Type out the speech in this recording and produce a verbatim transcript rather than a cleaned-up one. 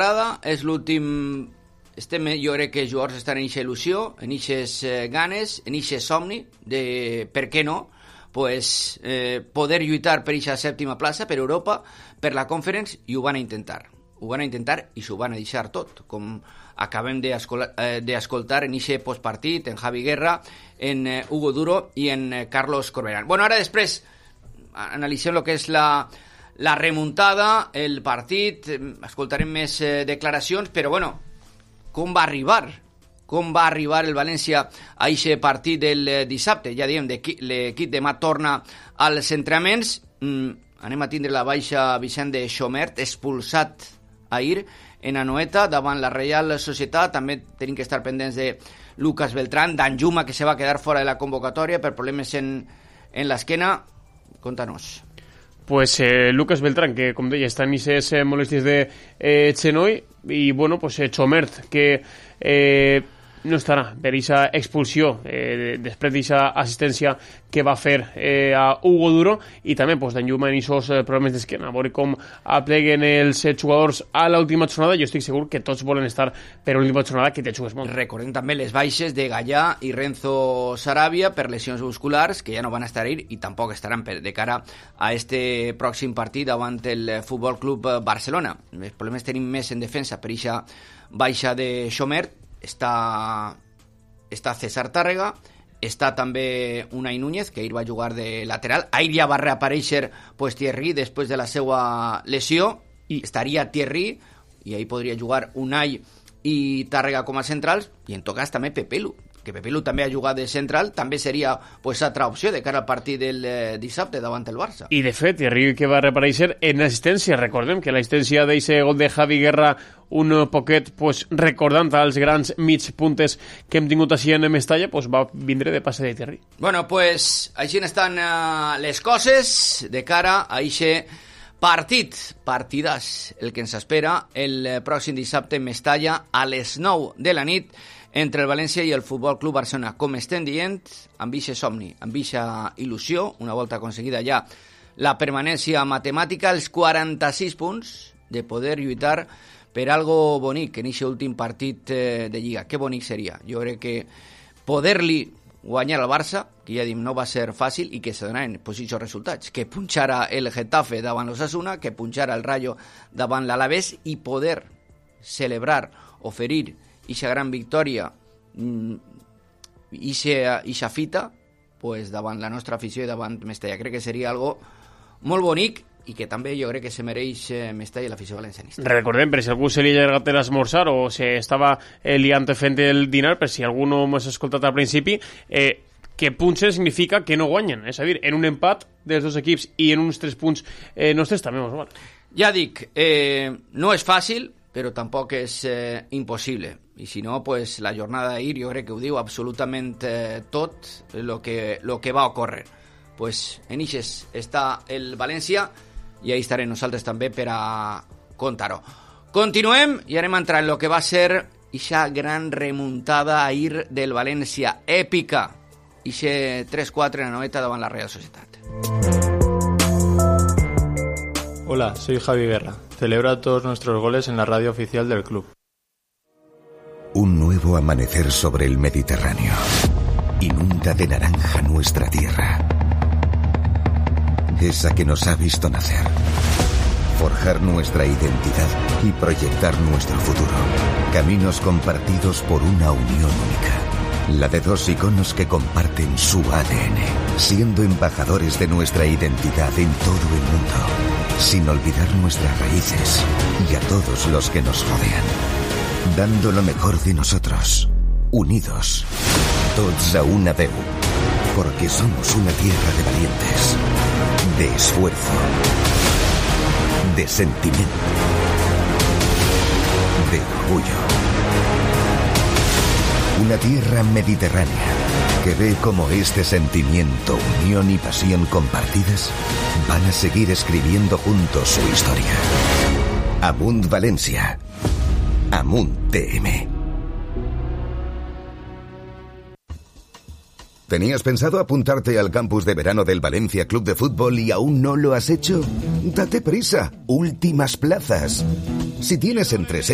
temporada, és l'últim... Estem, jo crec que els jugadors estan en eixa il·lusió, en eixes eh, ganes, en eixe somni de, per què no, pues, eh, poder lluitar per eixa sèptima plaça, per Europa, per la Conference, i ho van a intentar. Ho van a intentar i s'ho van a deixar tot, com acabem d'escoltar en eixe postpartit, en Javi Guerra, en eh, Hugo Duro i en eh, Carlos Corberán. Bueno, ara després analitzem el que és la... la remuntada, el partit, escoltarem més eh, declaracions, però bueno, com va arribar? Com va arribar el València a aquest partit del eh, dissabte? Ja diem, l'equip demà torna als entrenaments, mm, anem a tindre la baixa Vicent de Chomert, expulsat ahir en Anoeta davant la Reial Societat. També tenim que estar pendents de Lucas Beltrán, Danjuma, que se va quedar fora de la convocatòria per problemes en, en l'esquena. Conta-nos. Pues eh, Lucas Beltrán, que com deia està en aquestes eh, molèsties de eh, genoll, i bueno, pues eh, Chomert, que eh, no estarà per aquesta expulsió eh, després d'aquesta assistència que va fer eh, a Hugo Duro, i també pues, Danjuma en aquests eh, problemes d'esquena. A veure com apleguen els eh, jugadors a l'última jornada. Jo estic segur que tots volen estar per l'última jornada, que te jugues molt. Recordem també les baixes de Gallà i Renzo Sarabia per lesions musculars, que ja no van estar ahir i tampoc estaran per, de cara a este pròxim partit davant el Futbol Club Barcelona. Els problemes tenim més en defensa per aquesta baixa de Chomert. Està, està César Tàrrega, està també Unai Núñez, que ahir va jugar de lateral. Ahir ja va reaparèixer pues, Thierry després de la seva lesió, i estaria Thierry, i ahir podria jugar Unai i Tàrrega com a centrals, i en tot cas també Pepelu, que Pepelu també ha jugat de central, també seria pues, altra opció de cara al partit del eh, dissabte davant el Barça. I de fet, Thierry, que va reaparèixer en assistència. Recordem que l'assistència d'aquest gol de Javi Guerra, un poquet pues, recordant els grans mig puntes que hem tingut així en Mestalla, pues, va vindre de passe de Thierry. Bueno, pues així estan uh, les coses de cara a aquest partit, partidàs, el que ens espera el pròxim dissabte en Mestalla a les nou de la nit, entre el València i el Futbol Club Barcelona. Com estem dient, amb eixe somni, amb eixa il·lusió, una volta aconseguida ja la permanència matemàtica, els quaranta-sis punts de poder lluitar per algo bonic en eixe últim partit eh, de Lliga. Que bonic seria. Jo crec que poder-li guanyar al Barça, que ja dim no va ser fàcil, i que se donaven positius resultats, que punxara el Getafe davant l'Osasuna, que punxara el Rayo davant l'Alavés, i poder celebrar, oferir eixa gran victòria, eixa fita, pues, davant la nostra afició i davant Mestalla. Crec que seria algo molt bonic i que també jo crec que se mereix Mestalla i l'afició valencianista. Recordem, per si algú se li ha allargat l'esmorzar o se estava eh, liant fent el dinar, per si algú no m'ha escoltat al principi, eh, que punxen significa que no guanyen. És a dir, en un empat dels dos equips i en uns tres punts eh, nostres també mos val. Ja dic, eh, no és fàcil, però tampoc és eh, impossible. I si no, pues, la jornada d'ahir jo crec que ho diu absolutament eh, tot el que, lo que va ocórrer. Pues, en ixes està el València i ahí estarem nosaltres també per a contar-ho. Continuem i anem a entrar en el que va ser ixa gran remuntada ahir del València, èpica, ixe tres quatre en la noeta davant la Real Societat. Hola, soy Javi Guerra. Celebra todos nuestros goles en la radio oficial del club. Un nuevo amanecer sobre el Mediterráneo. Inunda de naranja nuestra tierra. Esa que nos ha visto nacer. Forjar nuestra identidad y proyectar nuestro futuro. Caminos compartidos por una unión única. La de dos iconos que comparten su A D N, siendo embajadores de nuestra identidad en todo el mundo, sin olvidar nuestras raíces y a todos los que nos rodean, dando lo mejor de nosotros, unidos, tots a una veu, porque somos una tierra de valientes, de esfuerzo, de sentimiento, de orgullo. Una tierra mediterránea que ve cómo este sentimiento, unión y pasión compartidas van a seguir escribiendo juntos su historia. Amunt Valencia. Amunt T M. ¿Tenías pensado apuntarte al campus de verano del Valencia Club de Fútbol y aún no lo has hecho? Date prisa. Últimas plazas. Si tienes entre